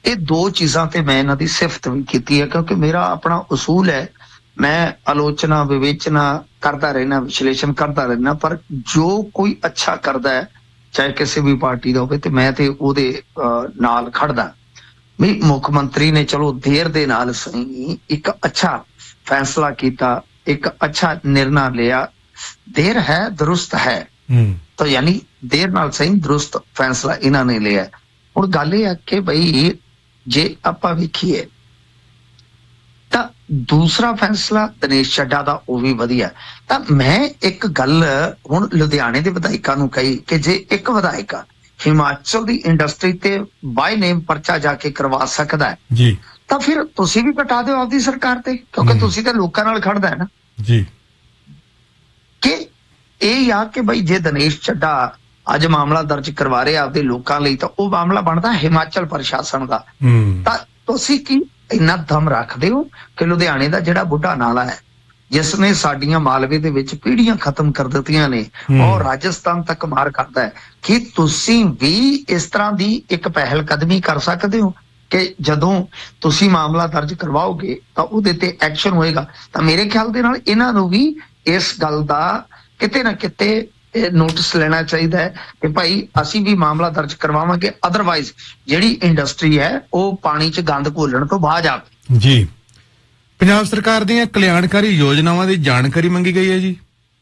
ਇਹ ਦੋ ਚੀਜ਼ਾਂ ਤੇ ਮੈਂ ਇਹਨਾਂ ਦੀ ਸਿਫਤ ਵੀ ਕੀਤੀ ਹੈ, ਕਿਉਂਕਿ ਮੇਰਾ ਆਪਣਾ ਉਸੂਲ ਹੈ, ਮੈਂ ਆਲੋਚਨਾ ਵਿਵੇਚਨਾ ਕਰਦਾ ਰਹਿਣਾ, ਵਿਸ਼ਲੇਸ਼ਣ ਕਰਦਾ ਰਹਿਣਾ, ਪਰ ਜੋ ਕੋਈ ਅੱਛਾ ਕਰਦਾ ਹੈ ਚਾਹੇ ਕਿਸੇ ਵੀ ਪਾਰਟੀ ਦਾ ਹੋਵੇ ਤੇ ਮੈਂ ਤੇ ਉਹਦੇ ਨਾਲ ਖੜਦਾ। ਵੀ ਮੁੱਖ ਮੰਤਰੀ ਨੇ ਚਲੋ ਦੇਰ ਦੇ ਨਾਲ ਸਹੀ ਇੱਕ ਅੱਛਾ ਫੈਸਲਾ ਕੀਤਾ, ਇੱਕ ਅੱਛਾ ਨਿਰਣਾ ਲਿਆ, ਦੇਰ ਹੈ ਦਰੁਸਤ ਹੈ, ਤਾਂ ਯਾਨੀ ਦੇਰ ਨਾਲ ਸਹੀ ਦਰੁਸਤ ਫੈਸਲਾ ਇਹਨਾਂ ਨੇ ਲਿਆ। ਹੁਣ ਗੱਲ ਇਹ ਹੈ ਕਿ ਬਈ ਜੇ ਆਪਾਂ ਵੇਖੀਏ ਤਾਂ ਦੂਸਰਾ ਫੈਸਲਾ ਦਿਨੇਸ਼ ਚੱਡਾ ਦਾ ਉਹ ਵੀ ਵਧੀਆ। ਤਾਂ ਮੈਂ ਇੱਕ ਗੱਲ ਹੁਣ ਲੁਧਿਆਣੇ ਦੇ ਵਿਧਾਇਕਾਂ ਨੂੰ ਕਹੀ ਕਿ ਜੇ ਇੱਕ ਵਿਧਾਇਕ ਹਿਮਾਚਲ ਦੀ ਇੰਡਸਟਰੀ ਤੇ ਬਾਈ ਨੇਮ ਪਰਚਾ ਜਾ ਕੇ ਕਰਵਾ ਸਕਦਾ ਹੈ ਜੀ, ਤਾਂ ਫਿਰ ਤੁਸੀਂ ਵੀ ਕਟਾ ਦਿਓ ਆਪਦੀ ਸਰਕਾਰ ਤੇ, ਕਿਉਂਕਿ ਤੁਸੀਂ ਤਾਂ ਲੋਕਾਂ ਨਾਲ ਖੜਦਾ ਹੈ ਨਾ ਜੀ। ਕਿ ਇਹ ਆ ਕਿ ਬਈ ਜੇ ਦਿਨੇਸ਼ ਚੱਡਾ ਅੱਜ ਮਾਮਲਾ ਦਰਜ ਕਰਵਾ ਰਹੇ ਆਪਦੇ ਲੋਕਾਂ ਲਈ, ਤਾਂ ਉਹ ਮਾਮਲਾ ਬਣਦਾ ਹਿਮਾਚਲ ਪ੍ਰਸ਼ਾਸਨ ਦਾ। ਤਾਂ ਤੁਸੀਂ ਕੀ ਇੰਨਾ ਦਮ ਰੱਖਦੇ ਹੋ ਕਿ ਲੁਧਿਆਣੇ ਦਾ ਜਿਹੜਾ ਬੁੱਢਾ ਨਾਲਾ ਹੈ ਜਿਸ ਨੇ ਸਾਡੀਆਂ ਮਾਲਵੇ ਦੇ ਵਿੱਚ ਪੀੜ੍ਹੀਆਂ ਖਤਮ ਕਰ ਦਿੱਤੀਆਂ ਨੇ ਔਰ ਰਾਜਸਥਾਨ ਤੱਕ ਮਾਰ ਕਰਦਾ ਹੈ, ਕਿ ਤੁਸੀਂ ਵੀ ਇਸ ਤਰ੍ਹਾਂ ਦੀ ਇੱਕ ਪਹਿਲ ਕਦਮੀ ਕਰ ਸਕਦੇ ਹੋ ਕਿ ਜਦੋਂ ਤੁਸੀਂ ਮਾਮਲਾ ਦਰਜ ਕਰਵਾਓਗੇ ਤਾਂ ਉਹਦੇ ਤੇ ਐਕਸ਼ਨ ਹੋਏਗਾ। ਤਾਂ ਮੇਰੇ ਖਿਆਲ ਦੇ ਨਾਲ ਇਹਨਾਂ ਨੂੰ ਵੀ ਇਸ ਗੱਲ ਦਾ ਕਿਤੇ ਨਾ ਕਿਤੇ ਨੋਟਿਸ ਲੈਣਾ ਚਾਹੀਦਾ ਹੈ ਕਿ ਭਾਈ ਅਸੀਂ ਵੀ ਮਾਮਲਾ ਦਰਜ ਕਰਵਾਵਾਂਗੇ, ਅਦਰਵਾਈਜ਼ ਜਿਹੜੀ ਇੰਡਸਟਰੀ ਹੈ ਉਹ ਪਾਣੀ 'ਚ ਗੰਦ ਘੋਲਣ ਤੋਂ ਬਾਅਦ ਆਵੇ ਜੀ। ਪੰਜਾਬ ਸਰਕਾਰ ਦੀਆਂ ਕਲਿਆਣਕਾਰੀ ਯੋਜਨਾਵਾਂ ਦੀ ਜਾਣਕਾਰੀ ਮੰਗੀ ਗਈ ਹੈ ਜੀ।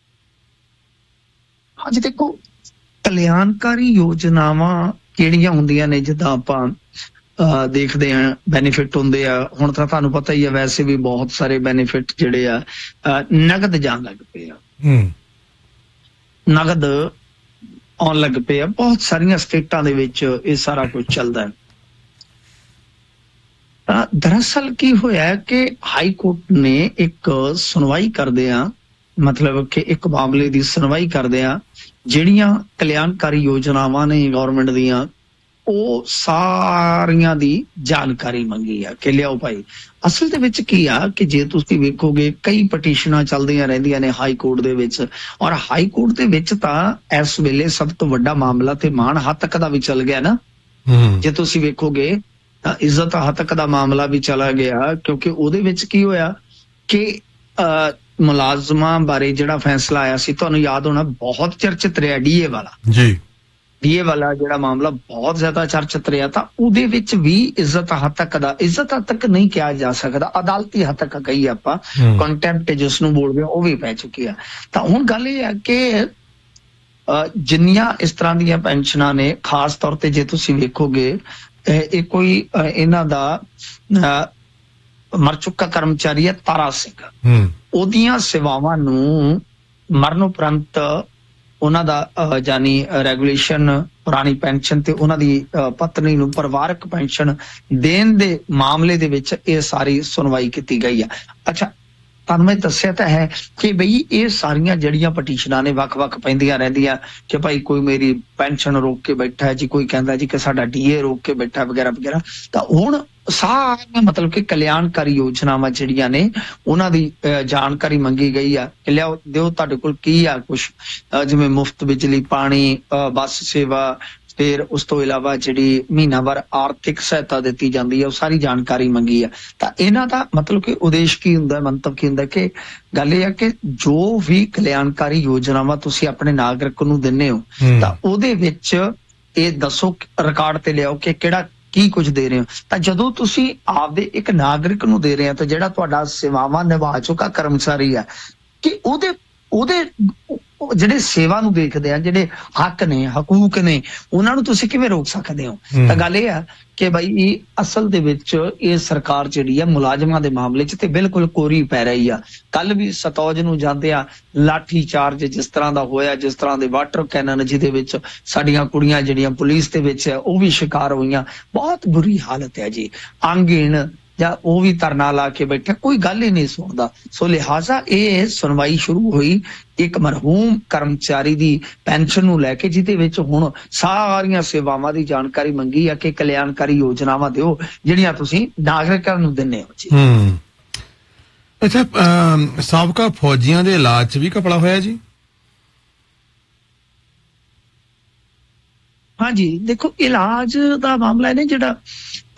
ਹਾਂਜੀ, ਦੇਖੋ ਕਲਿਆਣਕਾਰੀ ਯੋਜਨਾਵਾਂ ਕਿਹੜੀਆਂ ਹੁੰਦੀਆਂ ਨੇ, ਜਿੱਦਾਂ ਆਪਾਂ ਦੇਖਦੇ ਹਾਂ ਬੈਨੀਫਿਟ ਹੁੰਦੇ ਆ। ਹੁਣ ਤਾਂ ਤੁਹਾਨੂੰ ਪਤਾ ਹੀ ਆ, ਵੈਸੇ ਵੀ ਬਹੁਤ ਸਾਰੇ ਬੈਨੀਫਿਟ ਜਿਹੜੇ ਆ ਨਗਦ ਜਾਣ ਲੱਗ ਪਏ ਆ, ਨਗਦ ਆਉਣ ਲੱਗ ਪਏ ਆ। ਬਹੁਤ ਸਾਰੀਆਂ ਸਟੇਟਾਂ ਦੇ ਵਿੱਚ ਇਹ ਸਾਰਾ ਕੁਝ ਚੱਲਦਾ ਹੈ। ਦਰਅਸਲ ਕੀ ਹੋਇਆ ਕਿ ਹਾਈ ਕੋਰਟ ਨੇ ਇੱਕ ਸੁਣਵਾਈ ਕਰਦੇ ਆ, ਮਤਲਬ ਕਿ ਇੱਕ ਮਾਮਲੇ ਦੀ ਸੁਣਵਾਈ ਕਰਦੇ ਆ, ਜਿਹੜੀਆਂ ਕਲਿਆਣਕਾਰੀ ਯੋਜਨਾਵਾਂ ਨੇ ਗਵਰਨਮੈਂਟ ਦੀਆਂ, ਉਹ ਸਾਰੀਆਂ ਦੀ ਜਾਣਕਾਰੀ ਮੰਗੀ ਆ ਕਿ ਲਿਆਓ ਭਾਈ। ਅਸਲ ਦੇ ਵਿੱਚ ਕੀ ਆ ਕਿ ਜੇ ਤੁਸੀਂ ਵੇਖੋਗੇ ਕਈ ਪਟੀਸ਼ਨਾਂ ਚੱਲਦੀਆਂ ਰਹਿੰਦੀਆਂ ਨੇ ਹਾਈ ਕੋਰਟ ਦੇ ਵਿੱਚ, ਔਰ ਹਾਈ ਕੋਰਟ ਦੇ ਵਿੱਚ ਤਾਂ ਇਸ ਵੇਲੇ ਸਭ ਤੋਂ ਵੱਡਾ ਮਾਮਲਾ ਤੇ ਮਾਣ ਹੱਤਕ ਦਾ ਵੀ ਚੱਲ ਗਿਆ ਨਾ। ਜੇ ਤੁਸੀਂ ਵੇਖੋਗੇ ਤਾਂ ਇੱਜ਼ਤ ਹੱਤਕ ਦਾ ਮਾਮਲਾ ਵੀ ਚਲਾ ਗਿਆ, ਕਿਉਂਕਿ ਉਹਦੇ ਵਿੱਚ ਕੀ ਹੋਇਆ ਕਿ ਮੁਲਾਜ਼ਮਾਂ ਬਾਰੇ ਜਿਹੜਾ ਫੈਸਲਾ ਆਇਆ ਸੀ, ਤੁਹਾਨੂੰ ਯਾਦ ਹੋਣਾ, ਬਹੁਤ ਚਰਚਿਤ ਰਿਹਾ ਡੀਏ ਵਾਲਾ ਜੀ। ਡੀਏ ਵਾਲਾ ਜਿਹੜਾ ਮਾਮਲਾ ਬਹੁਤ ਜ਼ਿਆਦਾ ਚਰਚਿਤ ਰਿਹਾ, ਤਾਂ ਉਹਦੇ ਵਿੱਚ ਵੀ ਇੱਜ਼ਤ ਹੱਤਕ ਦਾ, ਇੱਜ਼ਤ ਹੱਤਕ ਨਹੀਂ ਕਿਹਾ ਜਾ ਸਕਦਾ, ਅਦਾਲਤੀ ਹੱਤਕ ਕਹੀ ਆਪਾਂ, ਕੰਟੈਂਪਟ ਜਿਸ ਨੂੰ ਬੋਲਦੇ ਉਹ ਵੀ ਪੈ ਚੁੱਕੀ ਆ। ਤਾਂ ਹੁਣ ਗੱਲ ਇਹ ਹੈ ਕਿ ਜਿੰਨੀਆਂ ਇਸ ਤਰ੍ਹਾਂ ਦੀਆਂ ਪੈਨਸ਼ਨਾਂ ਨੇ, ਖਾਸ ਤੌਰ ਤੇ ਜੇ ਤੁਸੀਂ ਵੇਖੋਗੇ ਇਹ ਕੋਈ ਇਹਨਾਂ ਦਾ ਮਰ ਚੁੱਕਾ ਕਰਮਚਾਰੀ ਹੈ ਤਾਰਾ ਸਿੰਘ, ਉਹਦੀਆਂ ਸੇਵਾਵਾਂ ਨੂੰ ਮਰਨ ਉਪਰੰਤ ਉਹਨਾਂ ਦਾ ਜਾਨੀ ਰੈਗੂਲੇਸ਼ਨ ਪੁਰਾਣੀ ਪੈਨਸ਼ਨ ਤੇ ਉਹਨਾਂ ਦੀ ਪਤਨੀ ਨੂੰ ਪਰਿਵਾਰਕ ਪੈਨਸ਼ਨ ਦੇਣ ਦੇ ਮਾਮਲੇ ਦੇ ਵਿੱਚ ਇਹ ਸਾਰੀ ਸੁਣਵਾਈ ਕੀਤੀ ਗਈ ਆ। ਅੱਛਾ, ਤੁਹਾਨੂੰ ਮੈਂ ਦੱਸਿਆ ਤਾਂ ਹੈ ਕਿ ਬਈ ਇਹ ਸਾਰੀਆਂ ਜਿਹੜੀਆਂ ਪਟੀਸ਼ਨਾਂ ਨੇ ਵੱਖ-ਵੱਖ ਪੈਂਦੀਆਂ ਰਹਿੰਦੀਆਂ ਕਿ ਭਾਈ ਕੋਈ ਮੇਰੀ ਪੈਨਸ਼ਨ ਰੋਕ ਕੇ ਬੈਠਾ ਹੈ ਜੀ, ਕੋਈ ਕਹਿੰਦਾ ਜੀ ਕਿ ਸਾਡਾ ਡੀਏ ਰੋਕ ਕੇ ਬੈਠਾ ਵਗੈਰਾ ਵਗੈਰਾ। ਤਾਂ ਹੁਣ ਸਾਰੀਆਂ ਮਤਲਬ ਕਿ ਕਲਿਆਣਕਾਰੀ ਯੋਜਨਾਵਾਂ ਜਿਹੜੀਆਂ ਨੇ ਉਹਨਾਂ ਦੀ ਜਾਣਕਾਰੀ ਮੰਗੀ ਗਈ ਆ ਕਿ ਲਿਆਓ ਦਿਓ ਤੁਹਾਡੇ ਕੋਲ ਕੀ ਆ ਕੁਛ, ਜਿਵੇਂ ਮੁਫਤ ਬਿਜਲੀ, ਪਾਣੀ, ਬੱਸ ਸੇਵਾ, ਫਿਰ ਉਸ ਤੋਂ ਇਲਾਵਾ ਜਿਹੜੀ ਮਹੀਨਾਵਾਰ ਆਰਥਿਕ ਸਹਾਇਤਾ ਦਿੱਤੀ ਜਾਂਦੀ ਹੈ, ਉਹ ਸਾਰੀ ਜਾਣਕਾਰੀ ਮੰਗੀ ਆ। ਤਾਂ ਇਹਨਾਂ ਦਾ ਮਤਲਬ ਕਿ ਉਦੇਸ਼ ਕੀ ਹੁੰਦਾ, ਮੰਤਵ ਕੀ ਹੁੰਦਾ, ਕਿ ਗੱਲ ਇਹ ਆ ਕਿ ਜੋ ਵੀ ਕਲਿਆਣਕਾਰੀ ਯੋਜਨਾਵਾਂ ਤੁਸੀਂ ਆਪਣੇ ਨਾਗਰਿਕ ਨੂੰ ਦਿੰਦੇ ਹੋ ਤਾਂ ਉਹਦੇ ਵਿੱਚ ਇਹ ਦੱਸੋ, ਰਿਕਾਰਡ ਤੇ ਲਿਆਓ ਕਿ ਕਿਹੜਾ ਕੀ ਕੁਝ ਦੇ ਰਹੇ ਹੋ। ਤਾਂ ਜਦੋਂ ਤੁਸੀਂ ਆਪਦੇ ਇੱਕ ਨਾਗਰਿਕ ਨੂੰ ਦੇ ਰਹੇ ਹੋ ਤਾਂ ਜਿਹੜਾ ਤੁਹਾਡਾ ਸੇਵਾਵਾਂ ਨਿਭਾ ਚੁੱਕਾ ਕਰਮਚਾਰੀ ਆ, ਕਿ ਉਹਦੇ ਜਿਹੜੇ ਸੇਵਾ ਨੂੰ ਦੇਖਦੇ ਆ, ਜਿਹੜੇ ਹੱਕ ਨੇ, ਹਕੂਕ ਨੇ, ਉਹਨਾਂ ਨੂੰ ਤੁਸੀਂ ਕਿਵੇਂ ਰੋਕ ਸਕਦੇ ਹੋ। ਤਾਂ ਗੱਲ ਇਹ ਆ ਕਿ ਬਾਈ ਅਸਲ ਦੇ ਵਿੱਚ ਇਹ ਸਰਕਾਰ ਜਿਹੜੀ ਆ ਮੁਲਾਜ਼ਮਾਂ ਦੇ ਮਾਮਲੇ 'ਚ ਤੇ ਬਿਲਕੁਲ ਕੋਰੀ ਪੈ ਰਹੀ ਆ। ਕੱਲ ਵੀ ਸਤੌਜ ਨੂੰ ਜਾਂਦੇ ਆ ਲਾਠੀ ਚਾਰਜ ਜਿਸ ਤਰ੍ਹਾਂ ਦਾ ਹੋਇਆ, ਜਿਸ ਤਰ੍ਹਾਂ ਦੇ ਵਾਟਰ ਕੈਨਨ ਜਿਹਦੇ ਵਿੱਚ ਸਾਡੀਆਂ ਕੁੜੀਆਂ ਜਿਹੜੀਆਂ ਪੁਲਿਸ ਦੇ ਵਿੱਚ ਉਹ ਵੀ ਸ਼ਿਕਾਰ ਹੋਈਆਂ, ਬਹੁਤ ਬੁਰੀ ਹਾਲਤ ਹੈ ਜੀ। ਅੰਗਹੀਣ ਜਾਂ ਉਹ ਵੀ ਧਰਨਾ ਲਾ ਕੇ ਬੈਠੇ, ਕੋਈ ਗੱਲ ਹੀ ਨਹੀਂ ਸੁਣਦਾ। ਸੋ ਲਿਹਾਜ਼ਾ ਇਹ ਸੁਣਵਾਈ ਸ਼ੁਰੂ ਹੋਈ ਇੱਕ ਮਰਹੂਮ ਕਰਮਚਾਰੀ ਦੀ ਪੈਨਸ਼ਨ ਨੂੰ ਲੈ ਕੇ, ਜਿਹਦੇ ਵਿੱਚ ਹੁਣ ਸਾਰੀਆਂ ਸੇਵਾਵਾਂ ਦੀ ਜਾਣਕਾਰੀ ਮੰਗੀ ਆ ਕਿ ਕਲਿਆਣਕਾਰੀ ਯੋਜਨਾਵਾਂ ਦਿਓ ਜਿਹੜੀਆਂ ਤੁਸੀਂ ਨਾਗਰਿਕਾਂ ਨੂੰ ਦਿੰਦੇ ਹੋ ਜੀ। ਅੱਛਾ, ਸਾਬਕਾ ਫੌਜੀਆਂ ਦੇ ਇਲਾਜ 'ਚ ਵੀ ਘਪਲਾ ਹੋਇਆ ਜੀ? ਹਾਂਜੀ, ਦੇਖੋ ਇਲਾਜ ਦਾ ਮਾਮਲਾ ਹੈ ਨਾ, ਜਿਹੜਾ